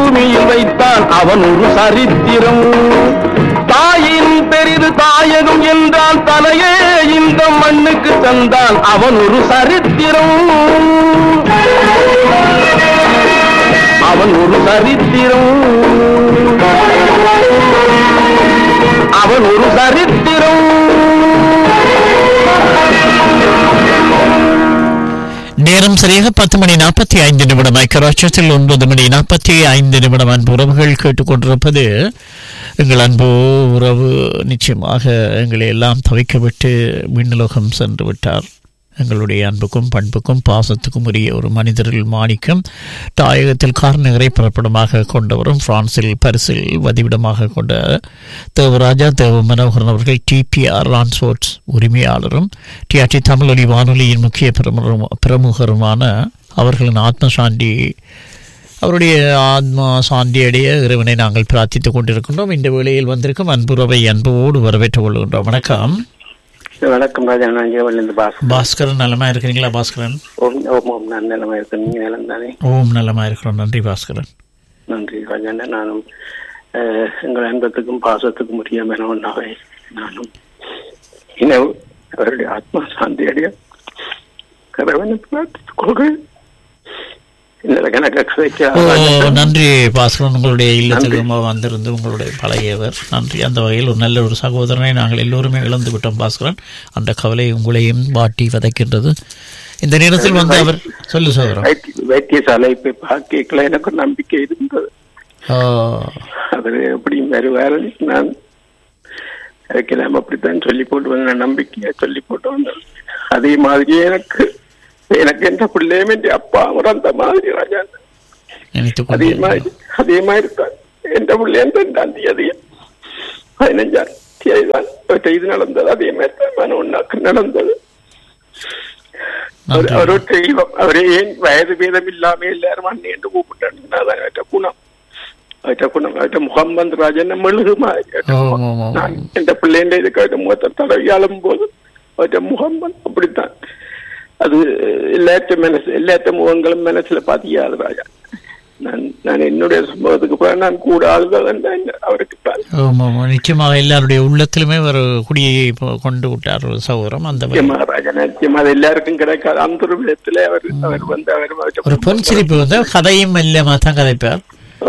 பூமியில் வைத்தான் அவன் ஒரு சரித்திரம். தாயின் பெரிது தாயகம் என்றால் தலையே இந்த மண்ணுக்கு தந்தான் அவன் ஒரு சரித்திரம். அவன் ஒரு சரித்திரம். அவன் ஒரு சரித்திரம். நேரம் சரியாக 10:45 ஐக்கியராட்சியத்தில் 9:45 அன்பு உறவுகள் கேட்டுக்கொண்டிருப்பது எங்கள் அன்பு உறவு நிச்சயமாக எங்களை எல்லாம் தவிக்கவிட்டு விண்ணுலகம் சென்று விட்டார். எங்களுடைய அன்புக்கும் பண்புக்கும் பாசத்துக்கும் உரிய ஒரு மனிதரில் மாணிக்கம். தாயகத்தில் கார்நகரை பிறப்பிடமாக கொண்டவரும் பிரான்சில் பரிசில் வதிவிடமாக கொண்ட தேவராஜா தேவ மனோகரன் அவர்கள் டிபிஆர் ரான்ஸ்போர்ட்ஸ் உரிமையாளரும் டிஆர்டி தமிழொலி வானொலியின் முக்கிய பிரமுகருமான அவர்களின் ஆத்மசாந்தி அவருடைய ஆத்மா சாந்தியடைய இறைவனை நாங்கள் பிரார்த்தித்துக் கொண்டிருக்கின்றோம். இந்த வேளையில் வந்திருக்கும் அன்புறவை அன்போடு வரவேற்றுக் கொள்கின்றோம். வணக்கம். வணக்கம் ராஜா. நான் பாஸ்கரன். நலமா இருக்கிறீங்களா பாஸ்கரன்? நான் நலமா இருக்கேன். நீங்க நலம் தானே? ஓம் நலமா இருக்கிறோம். நன்றி பாஸ்கரன். நன்றி ராஜா. நானும் எங்கள் அன்பத்துக்கும் பாசத்துக்கும் உரிய மனோன்னாவே நானும் இனவு அவருடைய ஆத்மா சாந்தி அடைய கடவுளை பிரார்த்தித்துக் கொள்கிறேன். நன்றி பாஸ்கரன். உங்களுடைய இல்லத்துக்கு வந்திருந்து உங்களுடைய பழகியவர். நன்றி. அந்த வகையில் ஒரு நல்ல ஒரு சகோதரனை நாங்கள் எல்லோருமே இழந்து விட்டோம் பாஸ்கரன். அந்த கவலை உங்களையும் வாட்டி வதைக்கின்றது. இந்த நேரத்தில் வந்து அவர் சொல்லு சகோதரன். வைத்தியசாலை போய் பார்க்கல எனக்கு நம்பிக்கை இருந்தது. அவர் எப்படியும் வருவாரு. நான் அதுக்கெல்லாம் அப்படித்தான் சொல்லி போட்டு வந்தேன். நம்பிக்கையா சொல்லி போட்டு வந்தேன். அதே மாதிரியே எனக்கு எந்த பிள்ளையும் என் அப்பா அந்த மாதிரி ராஜா. அதே மாதிரி தான் எந்த பிள்ளையும் 2ஆம் தேதி 15ஆம் தேதி தான் இது நடந்தது. அதே மாதிரி தான் மனோன்னாக்கு நடந்தது. அவரோட தெய்வம். அவரே ஏன் வயது பேதம் இல்லாம எல்லாரும் அண்ணி என்று கூப்பிட்டாங்க. அவற்ற குணம் அவற்ற முகம்மது ராஜன் மெழுகு மாதிரி. நான் எந்த பிள்ளைண்ட இதுக்கு முகத்தை தடவியாளும் போது அவற்ற முகம்மது அப்படித்தான். அது எல்லாத்த முகங்களும் மனசுல பாத்தியாது ராஜா. நான் என்னுடைய சம்பவத்துக்கு நான் கூட ஆளுதான் அவருக்கு தான். நிச்சயமாக எல்லாருடைய உள்ளத்திலுமே ஒரு குடியை கொண்டு விட்டார் சகோதரம். அந்த ராஜா நிச்சயமா அது எல்லாருக்கும் கிடைக்காது. அந்த ஒரு விதத்துல அவர் வந்து ஒரு பொன் சிரிப்பு வந்து கதையும் இல்லமா தான் கதைப்பார்.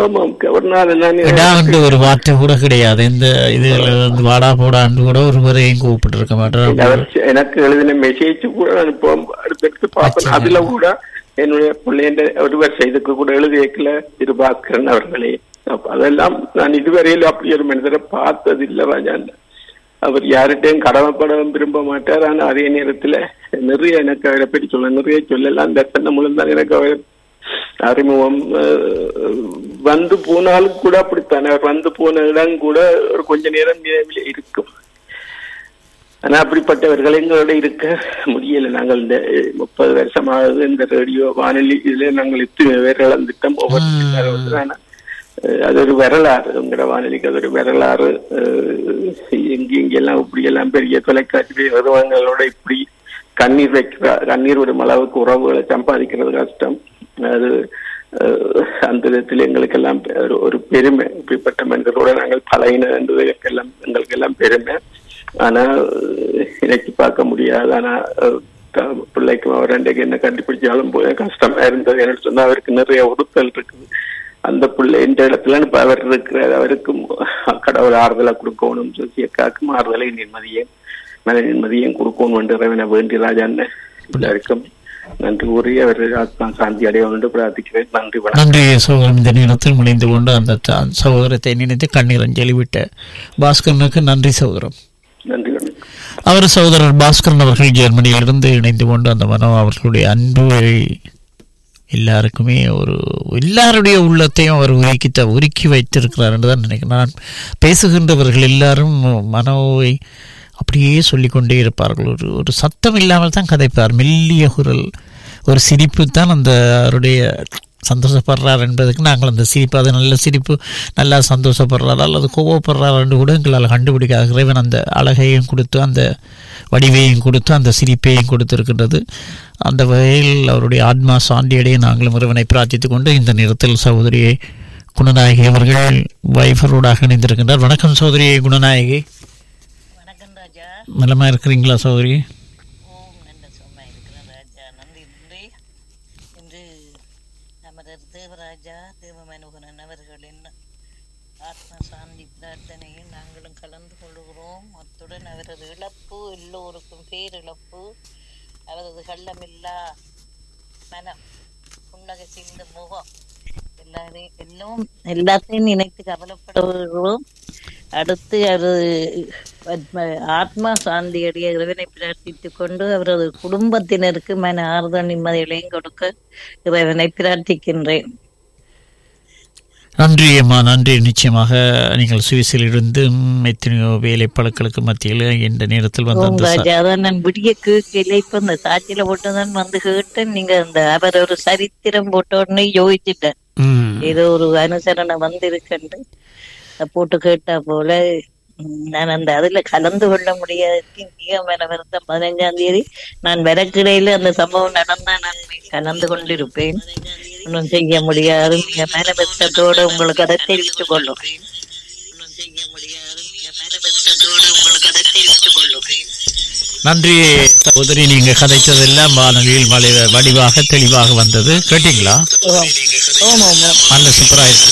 ஒரு வார்த்தை கூட கிடையாது. இந்த இதுல வாடா போடான்னு கூட ஒருவரையும் கூப்பிட்டு இருக்க மாட்டார். எனக்கு எழுதின மெசேஜ் கூட நான் அடுத்தடுத்து பார்ப்பேன். அதுல கூட என்னுடைய பிள்ளைண்ட ஒருவர் செய்துக்கு கூட எழுதி வைக்கல திருபாஸ்கரன் அவர்களே. அதெல்லாம் நான் இதுவரையில அப்படி ஒரு மனிதரை பார்த்தது இல்லை ராஜா. அவர் யார்கிட்டையும் கடமைப்படவும் விரும்ப மாட்டார். ஆனா அதே நேரத்துல நிறைய எனக்கு அவரை பற்றி நிறைய சொல்லலாம். தர்சனம் முழுந்தான் எனக்கு அவர் அறிமுகம். வந்து போனாலும் கூட அப்படித்தானே. வந்து போன இடம் கூட ஒரு கொஞ்ச நேரம் நினைவில் இருக்கும். ஆனா அப்படிப்பட்டவர்கள் எங்களோட இருக்க முடியல. நாங்கள் இந்த 30 வருஷமாவது இந்த ரேடியோ வானொலி இதுல நாங்கள் இத்தனை பேர் இழந்துட்டோம். ஒவ்வொரு அது ஒரு வரலாறு. எங்களோட வானொலிக்கு அது ஒரு வரலாறு. எங்கெல்லாம் இப்படியெல்லாம் பெரிய தொலைக்காட்சி வருவங்களோட இப்படி கண்ணீர் விடும் அளவுக்கு உறவுகளை சம்பாதிக்கிறது கஷ்டம். அது அந்த விதத்தில் எங்களுக்கெல்லாம் ஒரு பெருமை. இப்படிப்பட்ட மனிதர்களோட நாங்கள் பழகின என்பதற்கெல்லாம் எங்களுக்கெல்லாம் பெருமை. ஆனா இணைச்சு பார்க்க முடியாது. ஆனா பிள்ளைக்கும் அவர் அன்றைக்கு என்ன கண்டுபிடிச்சாலும் போய் கஷ்டமா இருந்தது. என்ன சொன்னா அவருக்கு நிறைய உறுத்தல் இருக்குது. அந்த பிள்ளை இந்த இடத்துல இப்ப அவர் இருக்கிறார். அவருக்கும் கடவுள் ஆறுதலை கொடுக்கணும். சசியக்காக்கும் ஆறுதலை நிம்மதியும் மன நிம்மதியும் கொடுக்கணும் என்று வேண்டி ராஜான்னு எல்லாருக்கும் நன்றி கூறி அவர் ஆத்மா சாந்தி அடைய வேண்டும் பிரார்த்திக்கிறேன். நன்றி. நன்றி சகோதரன். இந்த நேரத்தில் முனைந்து கொண்டு அந்த சகோதரத்தை நினைத்து கண்ணீர் அஞ்சலி விட்ட பாஸ்கரனுக்கு நன்றி சகோதரம். நன்றி. அவர் சகோதரர் பாஸ்கரன் அவர்கள் ஜெர்மனியிலிருந்து இணைந்து கொண்டு அந்த மனோ அவர்களுடைய அன்பு எல்லாருக்குமே எல்லாருடைய உள்ளத்தையும் அவர் உருக்கி வைத்திருக்கிறார் என்று தான் நினைக்கிறேன். நான் பேசுகின்றவர்கள் எல்லாரும் மனோவை அப்படியே சொல்லிக்கொண்டே இருப்பார்கள். ஒரு சத்தம் இல்லாமல் தான் கதைப்பார். மெல்லிய குரல், ஒரு சிரிப்பு தான் அந்த அவருடைய சந்தோஷப்படுறார் என்பதற்கு நாங்கள் அந்த சிரிப்பு, அது நல்ல சிரிப்பு, நல்லா சந்தோஷப்படுறாரா அல்லது கோவப்படுறார் என்று கூட எங்களால் கண்டுபிடிக்க இறைவன் அந்த அழகையும் கொடுத்து அந்த வடிவையும் கொடுத்து அந்த சிரிப்பையும் கொடுத்திருக்கின்றது. அந்த வகையில் அவருடைய ஆத்மா சாந்தியடைய நாங்களும் இறைவனை பிரார்த்தித்துக் கொண்டு இந்த நேரத்தில் சகோதரியை குணநாயகி அவர்கள் வைஃபரோடாக இணைந்திருக்கின்றார். வணக்கம் சகோதரி குணநாயகி. வணக்கம் ராஜா. நலமா இருக்கிறீங்களா சகோதரி? ஓம் நல்ல சும்மா இருக்கிறேன் ராஜா. நன்றி நன்றி. இன்று நமது தேவராஜா தேவமனுகரன் அவர்களின் ஆத்ம சாந்தி பிரார்த்தனையில் நாங்களும் கலந்து கொள்கிறோம். அத்துடன் அவரது இழப்பு எல்லோருக்கும் பேரிழப்பு. அவரது கள்ளமில்லா மனம், புன்னகை சிந்த முகம், எல்லாத்தையும் நினைத்து கவலைப்படுகிறோம். அடுத்து அது ஆத்மா சாந்தியடைய இறைவனை பிரார்த்தித்துக் கொண்டு அவரது குடும்பத்தினருக்கு மன ஆறுதல் நிம்மதிகளையும் கொடுக்க இறைவனை பிரார்த்திக்கின்றேன். நன்றி அம்மா, நன்றி. நிச்சயமாக நீங்கள் சுவிஸில் இருந்து எத்தனையோ வேலைப்பழக்களுக்கு மத்தியில் இந்த நேரத்தில் வந்து அதான் நான் விடிய கேட்கல. இப்ப இந்த சாட்சியில போட்டுதான் வந்து கேட்டேன். நீங்க அந்த அவர் ஒரு சரித்திரம் போட்ட உடனே யோசிச்சுட்டேன். ஏதோ ஒரு அனுசரணை வந்து இருக்குன்னு போட்டு கேட்டா போல நான் அந்த அதுல கலந்து கொள்ள முடியாது. மிக வருத்தம். 15ஆம் தேதி நான் வரக்கிடையில அந்த சம்பவம் நடந்தா நான் கலந்து கொண்டிருப்பேன். ஒன்றும் செய்ய முடியாது. மிக மனபத்தத்தோடு உங்களுக்கு அதை தெரிவித்துக் கொள்ளும். நன்றி சகோதரி. நீங்க கதைத்ததெல்லாம் வானொலியில் வடிவாக தெளிவாக வந்தது. கேட்டீங்களா? நல்ல சூப்பரா இருக்கு.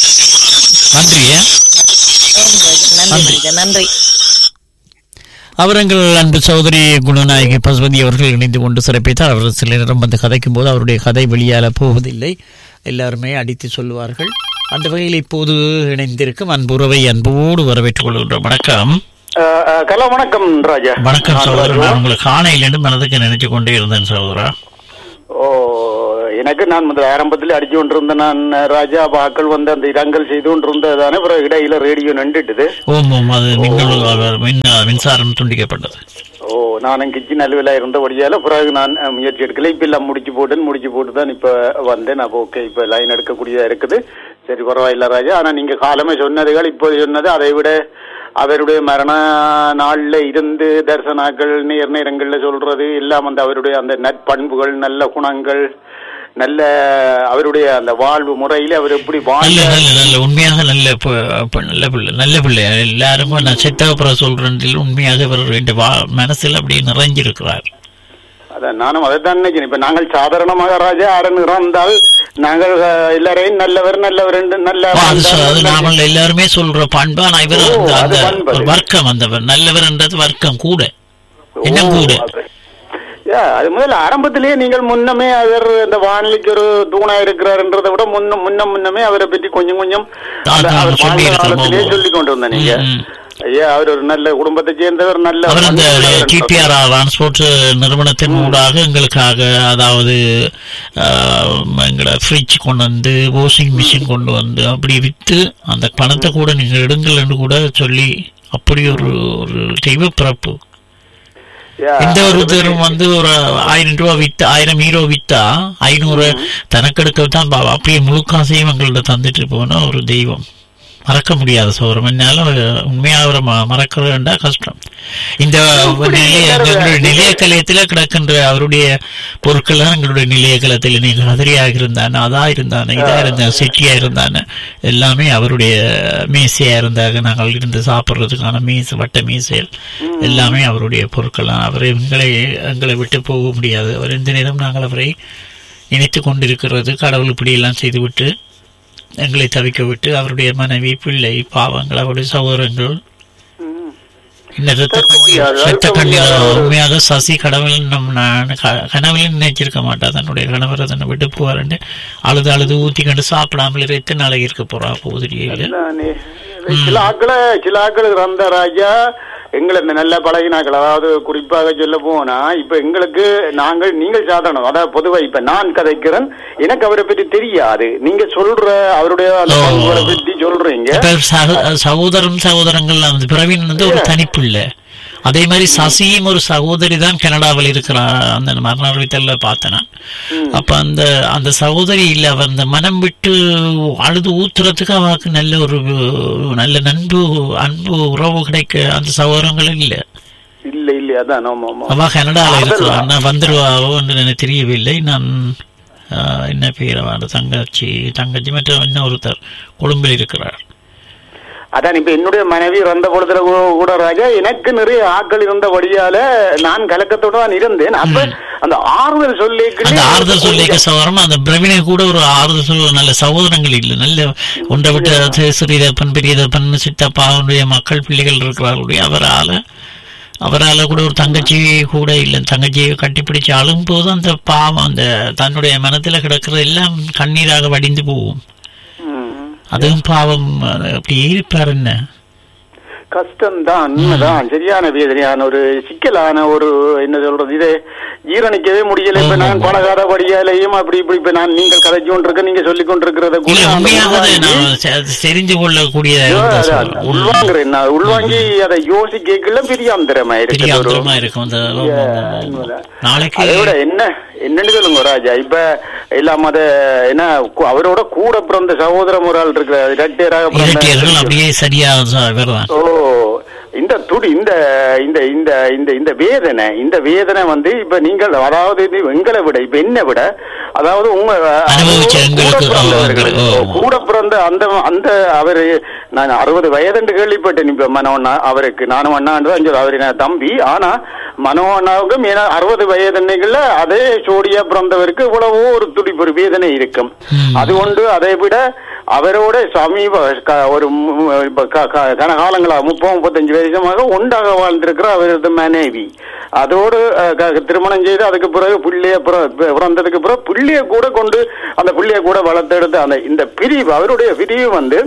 நன்றி. அவர்கள் அன்பு சகோதரி குணநாயகி பசுபதி அவர்கள் இணைந்து கொண்டு சிறப்பித்தார். அவர் சில நேரம் வந்து கதைக்கும் போது அவருடைய கதை வெளியால போவதில்லை, எல்லாருமே அடித்து சொல்லுவார்கள். அந்த வகையில் இப்போது இணைந்திருக்கும் அன்புறவை அன்போடு வரவேற்றுக் கொள்கின்றோம். வணக்கம். ஹலோ, வணக்கம் ராஜா. வணக்கம் சகோதரர். நான் உங்களுக்கு காணையிலிருந்து மனதுக்கு நினைச்சு கொண்டே இருந்தேன் சகோதரா. எனக்கு நான் முதல் ஆரம்பத்தில் அடிச்சு கொண்டிருந்தேன் நான் ராஜா. வாக்கள் வந்து அந்த இரங்கல் செய்து கொண்டிருந்ததானே. அப்புறம் இடையில ரேடியோ நின்றுட்டுது. ஓம் அது மின்சாரம் துண்டிக்கப்பட்டது. நானும் கிச்சன் அலுவலா இருந்தபடியால பிறகு நான் முயற்சி எடுக்கல. இப்ப எல்லாம் முடிச்சு போட்டு தான் இப்ப வந்தேன். அப்போ ஓகே, இப்ப லைன் எடுக்கக்கூடியதா இருக்குது. சரி, பரவாயில்ல ராஜா. ஆனா நீங்க காலமே சொன்னதுகள் இப்போது சொன்னது அதை விட அவருடைய மரண நாள்ல இருந்து தரிசனாக்கள் நேரங்கள்ல சொல்றது எல்லாம் வந்து அவருடைய அந்த நற்பண்புகள், நல்ல குணங்கள், நல்ல அவருடைய அந்த வாழ்வு முறையில அவர் எப்படி நல்ல உண்மையாக நல்ல பிள்ளை. எல்லாரும் நான் செத்தாப்புற சொல்றேன். உண்மையாக இவர் மனசில் அப்படி நிறைஞ்சிருக்கிறார். அதான் நானும் அதைத்தான் நினைக்கிறேன். இப்ப நாங்கள் சாதாரணமாக ராஜா யாருன்னு இறந்தால் நாங்கள் எல்லாரையும் நல்லவர் நாங்கள் எல்லாருமே சொல்ற பண்பா. நான் இவர் வர்க்கம், அந்த நல்லவர் என்றது வர்க்கம் கூட என்ன கூட. அது முதல்ல ஆரம்பத்திலேயே நீங்கள் முன்னமே அவர் இந்த வானிலைக்கு ஒரு தூணா இருக்கிறார்ன்றதை விட முன்னமே அவரை பற்றி கொஞ்சம் சொல்லி கொண்டு வந்தேன். நீங்க ஐயா, அவர் ஒரு நல்ல குடும்பத்தை சேர்ந்தவர். நல்ல அந்த டிபிஆர் டிரான்ஸ்போர்ட் நிறுவனத்தின் ஊடாக எங்களுக்காக, அதாவது எங்களை ஃப்ரிட்ஜ் கொண்டு வந்து, வாஷிங் மிஷின் கொண்டு வந்து அப்படி விற்று அந்த பணத்தை கூட நீங்க எடுங்கள் என்று கூட சொல்லி, அப்படி ஒரு தெய்வ பிறப்பு. இந்த ஒரு தரம் வந்து ஒரு 1000 ரூபா வித்தா, 1000 யூரோ வித்தா 500 தனக்கெடுக்கத்தான் அப்படியே முழு காசையும் எங்கள்ட்ட தந்துட்டு போன ஒரு தெய்வம். மறக்க முடியாத சோரம். என்னால உண்மையாக அவரை மறக்க வேண்டா, கஷ்டம். இந்த நிலைய கலையத்துல கிடக்கின்ற அவருடைய பொருட்கள் தான் எங்களுடைய நிலைய கலத்தில். நீங்க கதிரியாக இருந்தானே, அதா இருந்தானே, இதா இருந்தா, செட்டியா இருந்தானே, எல்லாமே அவருடைய மேசையா இருந்தாங்க. நாங்கள் இருந்து சாப்பிட்றதுக்கான வட்ட மேசைகள் எல்லாமே அவருடைய பொருட்கள் தான். அவரை எங்களை விட்டு போக முடியாது. அவர் எந்த நேரம் நாங்கள் அவரை நினைத்து கொண்டிருக்கிறது. கடவுள் இப்படியெல்லாம் செய்துவிட்டு எங்களை தவிக்க விட்டு அவருடைய மனைவி, பிள்ளை, பாவங்கள், அவருடைய சகோதரங்கள், உண்மையாக சசி கடவுள் கனவுல நினைச்சிருக்க மாட்டா. தன்னுடைய கணவரை தன்னை விட்டு போவாருன்னு அழுது ஊத்தி கண்டு சாப்பிடாமல் எத்தனை நாளைக்கு இருக்க போறா போதிரியில. சில ஆக்கள் இறந்த ராஜா எங்களை நல்ல பழகினாக்கள். அதாவது குறிப்பாக சொல்ல போனா இப்ப எங்களுக்கு நீங்கள் சாதாரணம், அதாவது பொதுவா இப்ப நான் கதைக்கிறேன், எனக்கு அவரை பற்றி தெரியாது. நீங்க சொல்ற அவருடைய பற்றி சொல்றீங்க. சகோதரங்கள் அந்த பிரவீன் வந்து ஒரு தனிப்புள்ள. அதே மாதிரி சசியும் ஒரு சகோதரி தான் கனடாவில் இருக்கிறார். அந்த மரண அறிவித்தல்ல பார்த்தேன் நான். அப்ப அந்த சகோதரி இல்ல, அவர் அந்த மனம் விட்டு அழுது ஊத்துறதுக்கு அவருக்கு நல்ல அன்பு உறவு கிடைக்க அந்த சகோதரங்கள் இல்ல. அதான் அவ கனடாவில் இருக்கிறார். வந்துருவாவோ என்று எனக்கு தெரியவில்லை. நான் என்ன பேர் தங்கச்சி மற்ற இன்னொருத்தர் கொழும்பில் இருக்கிறார். அதான் இப்ப என்னுடைய மனைவி இறந்த பொழுதுல கூட ராஜா எனக்கு நிறைய ஆட்கள் இருந்தபடியால நான் கலக்கத்தோட தான் இருந்தேன். அப்ப அந்த ஆறுதல் சொல்லிக்க சவரம் அந்த பிரவினை கூட ஒரு ஆறுதல் சொல்ல நல்ல சகோதரங்கள் இல்லை, நல்ல ஒன்றை விட்டு சிறியதப்பன் பெரியதப்பன் சித்தப்பாவுடைய மக்கள் பிள்ளைகள் இருக்கிறார்களுடைய அவரால் கூட ஒரு தங்கச்சி கூட இல்லை. தங்கச்சியை கட்டிப்பிடிச்சு அழும்போது அந்த பாவம் அந்த தன்னுடைய மனத்துல கிடக்கிறது எல்லாம் கண்ணீராக வடிந்து போகும். அதுவும் பாவம் அப்படி இருப்பார். என்ன கஷ்டம்தான், உண்மைதான். சரியான வேதனையான ஒரு சிக்கலான ஒரு என்ன சொல்றது, இதை ஜீரணிக்கவே முடியல. இப்ப நான் பழகாத படியாலையும் அப்படி இப்படி இப்ப நான் நீங்கள் கதைச்சு கொண்டிருக்க நீங்க சொல்லிக் கொண்டிருக்கிறத தெரிஞ்சு கொள்ளக்கூடிய உள்வாங்குறேன். உள்வாங்கி அதை யோசிக்கல பெரிய அந்தரமாயிருக்கும். அதை விட என்னன்னு சொல்லுங்க ராஜா, இப்ப எல்லாம் அத என்ன அவரோட கூட பிறந்த சகோதரம் ஒரு ஆள் இருக்கிற இரட்டையராக அப்படியே சரியா. இந்த துடி இந்த வேதனை வந்து இப்ப நீங்கள் அதாவது எங்களை விட இப்ப என்ன விட அதாவது உங்க கூட பிறந்த அந்த அவரு நான் 60 வயது கேள்விப்பட்டேன். இப்ப மனோண்ணா அவருக்கு நானும் அண்ணாண்டு தான் அவரு தம்பி. ஆனா மனோண்ணாவுக்கும் 60 வயதுல அதே சோடியா பிறந்தவருக்கு இவ்வளவோ ஒரு துடிப்பு ஒரு வேதனை இருக்கும். அது கொண்டு அதை விட அவரோட சமீப ஒரு கனகாலங்களா 30-35 வருஷமாக ஒன்றாக வாழ்ந்திருக்கிற அவரது மனைவி அதோடு திருமணம் செய்து அதுக்கு பிறகு பிறந்ததுக்கு பிறகு பிள்ளைய கூட கொண்டு அந்த பிள்ளைய கூட வளர்த்தெடுத்து அந்த இந்த பிரிவு அவருடைய பிரிவு வந்து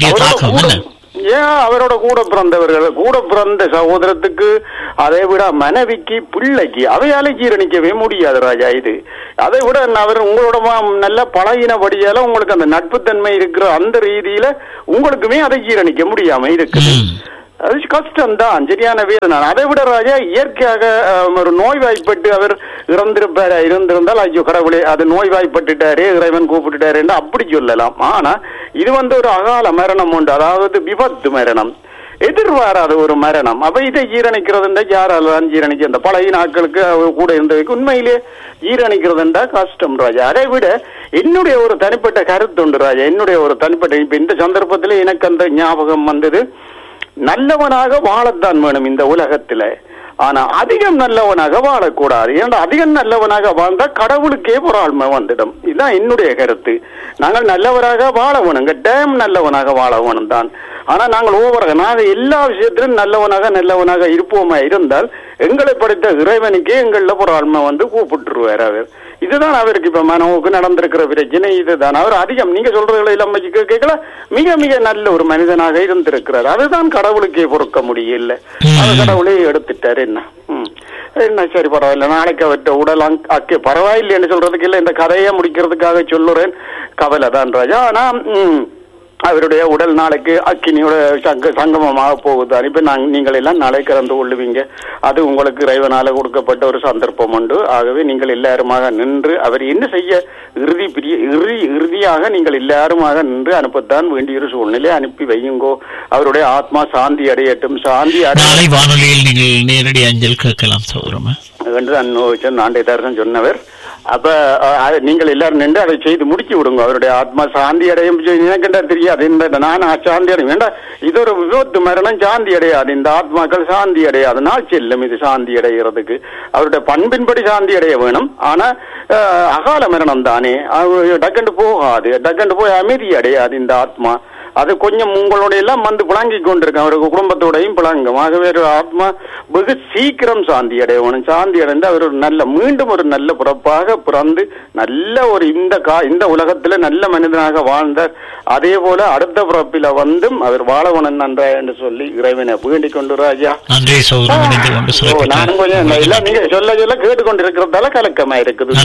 அவரோட கூட பிறந்த சகோதரத்துக்கு அதை விட மனைவிக்கு பிள்ளைக்கு அவையால ஜீரணிக்கவே முடியாது ராஜா. இது அதை விட அவர் உங்களோட நல்ல பழகினபடியால உங்களுக்கு அந்த நட்புத்தன்மை இருக்கிற அந்த ரீதியில உங்களுக்குமே அதை ஜீரணிக்க முடியாம இருக்குது. அது கஷ்டம்தான், சரியான வேதனை. அதை விட ராஜா இயற்கையாக ஒரு நோய்வாய்ப்பட்டு அவர் இருந்திருந்தால் ஐயோ கடவுளே அது நோய்வாய்ப்பட்டுட்டாரு இறைவன் கூப்பிட்டுட்டாரு என்று அப்படி சொல்லலாம். ஆனா இது வந்து ஒரு அகால மரணம் உண்டு, அதாவது விபத்து மரணம், எதிர்பாராத ஒரு மரணம். அப்ப இதை ஜீரணிக்கிறதுண்டா யாரால தான் ஜீரணிக்க அந்த பழைய நாட்களுக்கு கூட இருந்ததுக்கு உண்மையிலே ஜீரணிக்கிறதுண்டா கஷ்டம் ராஜா. அதை விட என்னுடைய ஒரு தனிப்பட்ட கருத்து உண்டு ராஜா. என்னுடைய ஒரு தனிப்பட்ட இப்ப இந்த சந்தர்ப்பத்துல எனக்கு அந்த ஞாபகம் வந்தது, நல்லவனாக வாழத்தான் வேணும் இந்த உலகத்துல. ஆனா அதிகம் நல்லவனாக வாழக்கூடாது. ஏன்னா அதிகம் நல்லவனாக வாழ்ந்தா கடவுளுக்கே பொறாழ்மை வந்துடும். இதுதான் என்னுடைய கருத்து. நாங்கள் நல்லவராக வாழ வேணும், டைம் நல்லவனாக வாழ வேணும் தான். ஆனா நாங்கள் நாங்கள் எல்லா விஷயத்திலும் நல்லவனாக இருப்போமா இருந்தால் எங்களை படைத்த இறைவனுக்கே எங்கள பொறாழ்மை வந்து கூப்பிட்டுருவார் அவர். இதுதான் அவருக்கு இப்ப மனோவுக்கு நடந்திருக்கிற பிரச்சனை. இதுதான் அவர் அதிகம் நீங்க சொல்றதுல இல்லாம கேட்கல மிக மிக நல்ல ஒரு மனிதனாக இருந்திருக்கிறார். அதுதான் கடவுளுக்கே பொறுக்க முடியல, அது கடவுளே எடுத்துட்டாரு. என்ன சரி பரவாயில்ல, நாளைக்கு அவற்ற உடல் அக்கே பரவாயில்லைன்னு சொல்றதுக்கு இல்லை, இந்த கதையை முடிக்கிறதுக்காக சொல்லுறேன். கவலை தான் ராஜா. ஆனா அவருடைய உடல் நாளைக்கு அக்கினியோட சங்கமமாக போகுது. இப்ப நீங்கள் எல்லாம் நாளை கலந்து கொள்ளுவீங்க. அது உங்களுக்கு இறைவனால கொடுக்கப்பட்ட ஒரு சந்தர்ப்பம் உண்டு. ஆகவே நீங்கள் எல்லாருமாக நின்று அவர் என்ன செய்ய இறுதியாக நீங்கள் எல்லாருமாக நின்று அனுப்பத்தான் வேண்டிய ஒரு சூழ்நிலை அனுப்பி வையுங்கோ. அவருடைய ஆத்மா சாந்தி அடையட்டும். சாந்தி அடைய வானொலியில் நீங்கள் நேரடி அஞ்சல் கேட்கலாம் சௌரமா என்று நாண்டை தரசன் சொன்னவர். அப்ப நீங்கள் எல்லாரும் நின்று அதை செய்து முடிச்சு விடுங்க. அவருடைய ஆத்மா சாந்தி அடையும். எனக்குண்டா தெரியாது, நான் சாந்தி அடையும் வேண்டாம். இது ஒரு விபத்து மரணம், சாந்தி அடையாது. இந்த ஆத்மாக்கள் சாந்தி அடையாது, நாள் செல்லும் இது சாந்தி அடைகிறதுக்கு. அவருடைய பண்பின்படி சாந்தி அடைய வேணும். ஆனா அகால மரணம் தானே, டக்கண்டு போகாது, டக்கண்டு போய் அமைதி அடையாது இந்த ஆத்மா. அது கொஞ்சம் உங்களுடைய எல்லாம் வந்து பிளாங்கி கொண்டிருக்கேன், அவருக்கு குடும்பத்தோடையும் பிளாங்கும். ஆகவே ஒரு ஆத்மா வெகு சீக்கிரம் சாந்தி அடையணும். சாந்தி அடைந்து அவர் மீண்டும் ஒரு நல்ல பிறப்பாக பிறந்து நல்ல ஒரு இந்த உலகத்துல நல்ல மனிதனாக வாழ்ந்தார். அதே போல அடுத்த பிறப்பில வந்தும் அவர் வாழவனன் நன்றா என்று சொல்லி இறைவனை வேண்டிக் கொண்டு ராஜா. நானும் கொஞ்சம் எல்லாம் நீங்க சொல்ல சொல்ல கேட்டுக்கொண்டிருக்கிறதால கலக்கமா இருக்குது.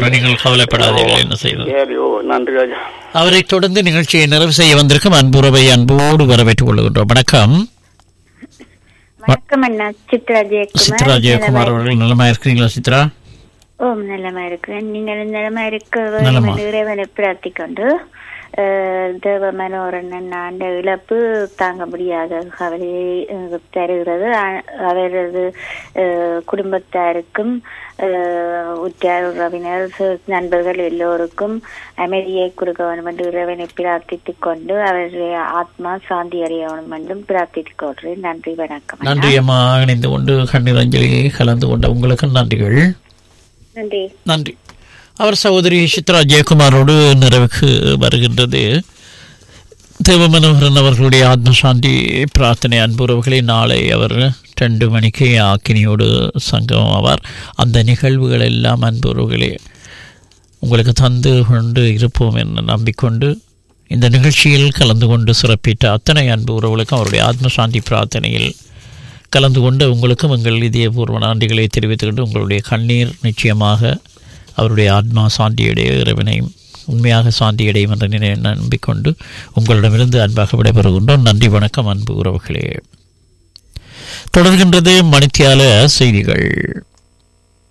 நன்றி ராஜா. அவரை தொடர்ந்து நிகழ்ச்சியை நிறைவு செய்ய வந்திருக்கும் அன்புறவை அன்போடு வரவேற்றுக் கொள்கின்றோம். வணக்கம். வணக்கம் அண்ணா. சித்ரா ஜெயக்குமார் அவர்கள் நலமா இருக்கிறீங்களா சித்ரா? ஓ நலமா இருக்கிறேன். நீங்கள் நலமா இருக்க இறைவனை பிரார்த்திக்கொண்டு தேவ மனோரண்ணன் அந்த இழப்பு தாங்க முடியாத கவலையை தருகிறது. அவரது குடும்பத்தாருக்கும் உற்றார் உறவினர் நண்பர்கள் எல்லோருக்கும் அமைதியை கொடுக்க வேண்டும் என்று இறைவனை பிரார்த்தித்துக் கொண்டு அவருடைய ஆத்மா சாந்தி அடைய வேண்டும் என்றும் பிரார்த்தித்துக் கொள்கிறேன். நன்றி, வணக்கம். நன்றி அம்மா. இணைந்து கொண்டு கண்ணீர் அஞ்சலியை கலந்து கொண்ட உங்களுக்கு நன்றிகள். நன்றி. நன்றி. அவர் சகோதரி சித்ரா ஜெயக்குமாரோடு நிறைவுக்கு வருகின்றது தேவமனோகரன் அவர்களுடைய ஆத்மசாந்தி பிரார்த்தனை. அன்புறவுகளை நாளை அவர் 2 மணிக்கு ஆக்கினியோடு சங்கமம் ஆவார். அந்த நிகழ்வுகள் எல்லாம் அன்புறவுகளே உங்களுக்கு தந்து கொண்டு இருப்போம் என நம்பிக்கொண்டு இந்த நிகழ்ச்சியில் கலந்து கொண்டு சிறப்பித்த அத்தனை அன்பு உறவுகளுக்கும் அவருடைய ஆத்மசாந்தி பிரார்த்தனையில் கலந்து கொண்டு உங்களுக்கும் எங்கள் இதயபூர்வ நன்றிகளை தெரிவித்துக் கொண்டு உங்களுடைய கண்ணீர் நிச்சயமாக அவருடைய ஆத்மா சாந்தியடைய இறைவனையும் உண்மையாக சாந்தியடையும் என்ற நம்பிக்கொண்டு உங்களிடமிருந்து அன்பாக விடைபெறுகின்றோம். நன்றி, வணக்கம் அன்பு உறவுகளே. தொடர்கின்றது மணித்தியால செய்திகள்.